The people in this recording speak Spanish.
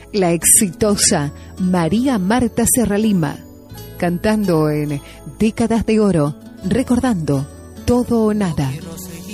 la exitosa María Marta Serralima, cantando en Décadas de Oro, recordando Todo o Nada.